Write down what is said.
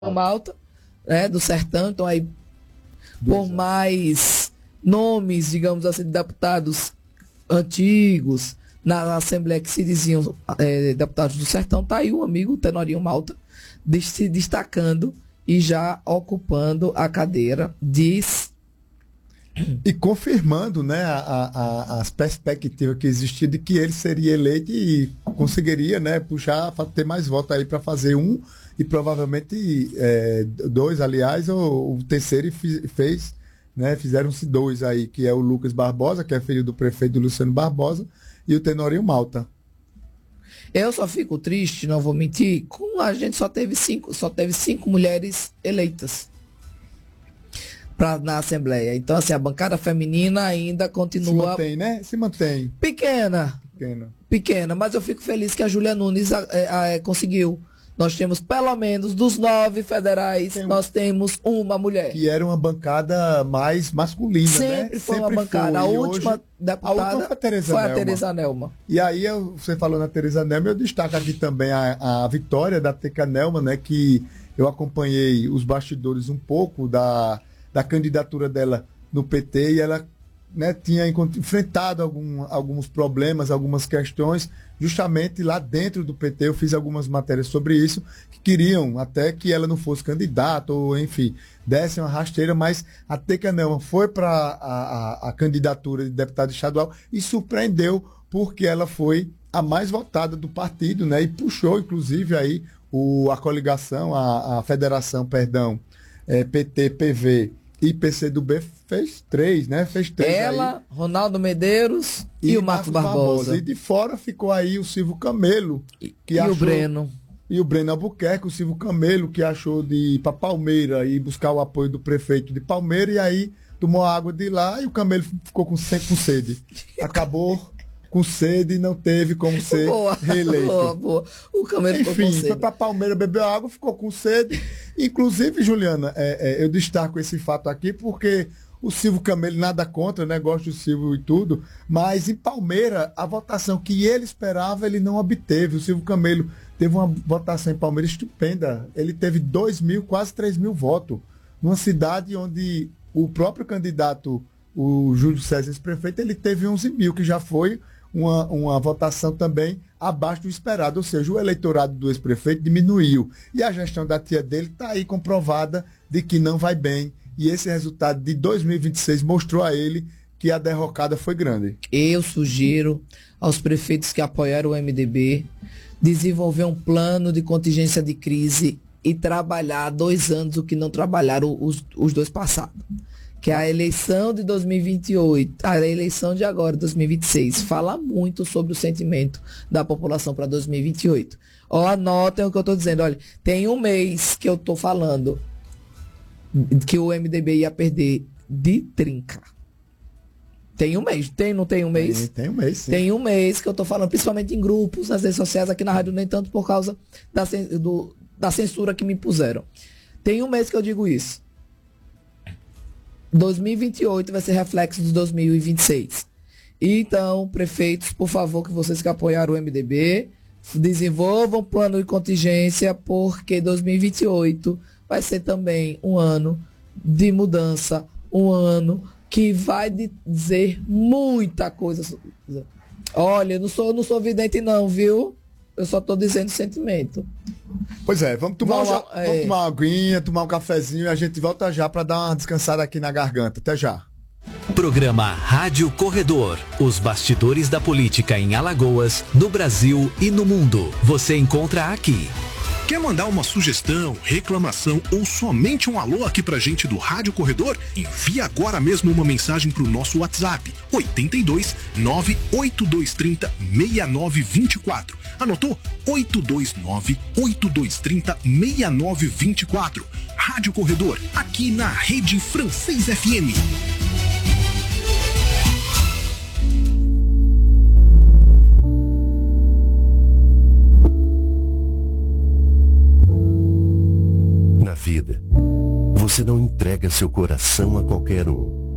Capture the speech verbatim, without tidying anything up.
Tenório Malta, né, do Sertão. Então aí, por mais nomes, digamos assim, de deputados antigos na Assembleia que se diziam é, deputados do Sertão, tá aí o amigo Tenorinho Malta de, se destacando e já ocupando a cadeira de... E confirmando, né, a, a, as perspectivas que existiam de que ele seria eleito e conseguiria, né, puxar, ter mais votos aí para fazer um e provavelmente é, dois, aliás, o, o terceiro fez, né, fizeram-se dois aí, que é o Lucas Barbosa, que é filho do prefeito Luciano Barbosa, e o Tenorinho Malta. Eu só fico triste, não vou mentir, com a gente só teve cinco, só teve cinco mulheres eleitas pra, na Assembleia. Então, assim, a bancada feminina ainda continua... Se mantém, né? Se mantém. Pequena. Pequena. Pequena, mas eu fico feliz que a Júlia Nunes a, a, a, conseguiu. Nós temos, pelo menos, dos nove federais, Tem nós temos uma mulher. Que era uma bancada mais masculina, Sempre né? foi Sempre uma bancada. Foi. A última Hoje, deputada a última foi a Tereza foi Nelma. a Tereza Nelma. E aí, eu, você falou na Tereza Nelma, eu destaco aqui também a, a vitória da Teca Nelma, né? Que eu acompanhei os bastidores um pouco da, da candidatura dela no P T e ela, né, tinha enfrentado algum, alguns problemas, algumas questões, justamente lá dentro do P T. Eu fiz algumas matérias sobre isso, que queriam até que ela não fosse candidata, ou enfim, desse uma rasteira, mas a Teca Nelma foi para a, a, a candidatura de deputada estadual e surpreendeu, porque ela foi a mais votada do partido, né, e puxou, inclusive, aí o, a coligação, a, a federação, perdão, é, P T, P V e P C do B fez três, né? Fez três. Ela, aí. Ronaldo Medeiros e, e o Marcos, Marcos Barbosa. Barbosa. E de fora ficou aí o Silvio Camelo. Que e achou, o Breno. E o Breno Albuquerque, o Silvio Camelo, que achou de ir para Palmeira e buscar o apoio do prefeito de Palmeira, e aí tomou água de lá e o Camelo ficou com, com sede. Acabou com sede e não teve como ser boa, reeleito. Boa, boa. O Camelo ficou com Enfim, sede. foi para Palmeira, bebeu água, ficou com sede. Inclusive, Juliana, é, é, eu destaco esse fato aqui porque o Silvio Camelo nada contra, né? Gosto do Silvio e tudo, mas em Palmeira, a votação que ele esperava, ele não obteve. O Silvio Camelo teve uma votação em Palmeira estupenda. Ele teve dois mil, quase três mil votos, numa cidade onde o próprio candidato, o Júlio César, ex-prefeito, ele teve onze mil, que já foi Uma, uma votação também abaixo do esperado, ou seja, o eleitorado do ex-prefeito diminuiu. E a gestão da tia dele está aí comprovada de que não vai bem. E esse resultado de dois mil e vinte e seis mostrou a ele que a derrocada foi grande. Eu sugiro aos prefeitos que apoiaram o M D B desenvolver um plano de contingência de crise e trabalhar dois anos o que não trabalharam os, os dois passados. Que é a eleição de dois mil e vinte e oito, a eleição de agora, dois mil e vinte e seis, fala muito sobre o sentimento da população para dois mil e vinte e oito. Ó, anotem o que eu estou dizendo. Olha, tem um mês que eu estou falando que o M D B ia perder de trinca. Tem um mês. Tem, não tem um mês? Tem, tem um mês, sim. Tem um mês que eu estou falando, principalmente em grupos, nas redes sociais, aqui na rádio, nem tanto por causa da, do, da censura que me impuseram. Tem um mês que eu digo isso. dois mil e vinte e oito vai ser reflexo de dois mil e vinte e seis. Então, prefeitos, por favor, que vocês que apoiaram o M D B, desenvolvam um plano de contingência, porque dois mil e vinte e oito vai ser também um ano de mudança, um ano que vai dizer muita coisa. Olha, eu não sou, não sou vidente não, viu? Eu só estou dizendo sentimento. Pois é, vamos tomar, vamos, uma, é... vamos tomar uma aguinha, tomar um cafezinho e a gente volta já para dar uma descansada aqui na garganta. Até já. Programa Rádio Corredor. Os bastidores da política em Alagoas, no Brasil e no mundo. Você encontra aqui. Quer mandar uma sugestão, reclamação ou somente um alô aqui pra gente do Rádio Corredor? Envie agora mesmo uma mensagem pro nosso WhatsApp, oito dois nove oito dois três zero seis nove dois quatro. Anotou? oito dois nove oito dois três zero seis nove dois quatro. Rádio Corredor, aqui na Rede Francês F M. Na vida, você não entrega seu coração a qualquer um.